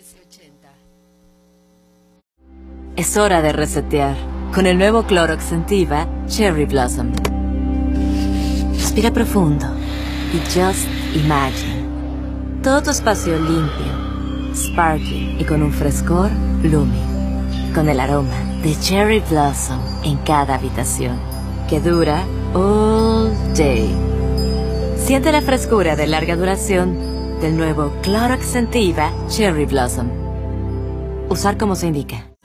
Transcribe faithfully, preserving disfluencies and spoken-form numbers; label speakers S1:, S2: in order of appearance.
S1: Es hora de resetear con el nuevo Clorox Scentiva Cherry Blossom. Respira profundo y just imagine todo tu espacio limpio, sparkling y con un frescor blooming, con el aroma de Cherry Blossom en cada habitación, que dura all day. Siente la frescura de larga duración del nuevo Clorox Scentiva Cherry Blossom. Usar como se indica.